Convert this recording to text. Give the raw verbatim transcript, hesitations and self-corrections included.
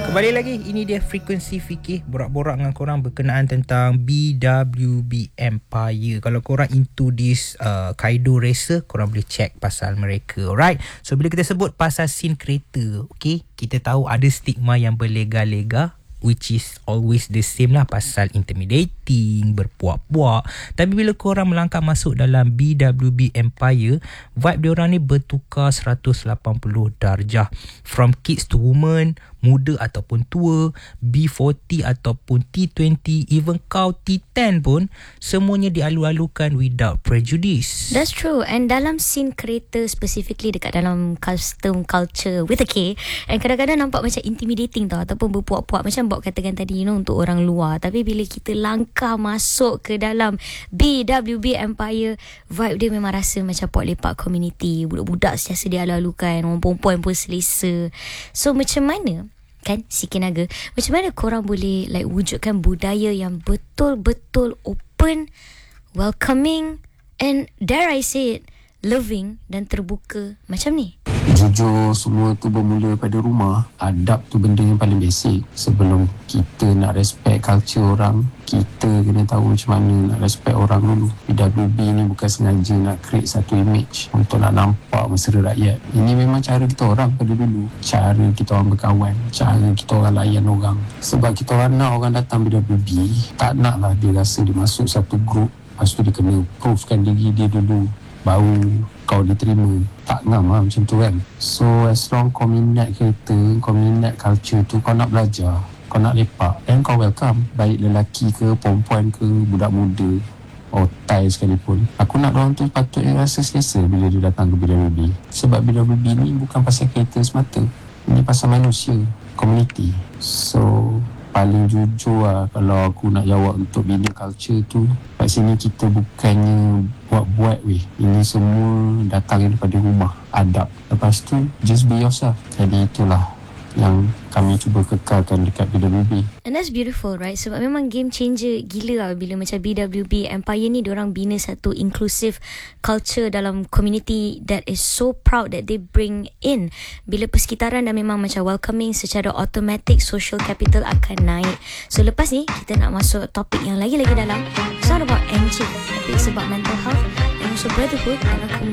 Kembali lagi, ini dia Frekuensi Fikir, borak-borak dengan korang berkenaan tentang B W B Empire. Kalau korang into this uh, Kaido Racer, korang boleh check pasal mereka. Alright, so bila kita sebut pasal scene kereta, okay, kita tahu ada stigma yang berlega-lega, which is always the same lah, pasal intimidating, berpuak-puak. Tapi bila korang melangkah masuk dalam B W B Empire, vibe diorang ni bertukar seratus lapan puluh darjah. From kids to women, muda ataupun tua, B empat puluh ataupun T dua puluh, even kau T sepuluh pun, semuanya dialu-alukan without prejudice. That's true. And dalam scene kereta, specifically dekat dalam custom culture with a K, and kadang-kadang nampak macam intimidating tau, ataupun berpuak-puak, macam Bob katakan tadi, you know, untuk orang luar. Tapi bila kita langkah masuk ke dalam B W B Empire, vibe dia memang rasa macam pot lepak community. Budak-budak sentiasa dialu-alukan, orang perempuan pun selesa. So macam mana kan Siki Naga, macam mana korang boleh like wujudkan budaya yang betul-betul open, welcoming, and dare I say it, loving dan terbuka macam ni? Jujur, semua tu bermula pada rumah. Adab tu benda yang paling basic. Sebelum kita nak respect culture orang, kita kena tahu macam mana nak respect orang dulu. B W B ni bukan sengaja nak create satu image untuk nak nampak mesra rakyat. Ini memang cara kita orang pada dulu. Cara kita orang berkawan, cara kita orang layan orang. Sebab kita orang nak orang datang B W B, tak nak lah dia rasa dia masuk satu group, lepas tu dia kena provekan diri dia dulu, baru kau diterima. Tak ngam lah macam tu kan. So as long kau minat kereta, kau minat culture tu, kau nak belajar, kau nak lepak, dan kau welcome. Baik lelaki ke, perempuan ke, budak muda, otai sekalipun. Aku nak orang tu patutnya rasa selesa bila dia datang ke B W B. Sebab B W B ni bukan pasal kereta semata, ini pasal manusia, community. So paling jujur lah kalau aku nak jawab untuk bina culture tu, kat sini kita bukannya buat-buat weh. Ini semua datang daripada rumah, adab. Lepas tu just be yourself. Jadi itulah yang kami cuba kekalkan dekat B W B. And that's beautiful, right? Sebab memang game changer gila lah bila macam B W B Empire ni diorang bina satu inclusive culture dalam community that is so proud that they bring in. Bila persekitaran dah memang macam welcoming, secara automatic social capital akan naik. So lepas ni kita nak masuk topik yang lagi-lagi dalam. It's not about M J, tapi it's about mental health and also brotherhood dalam community.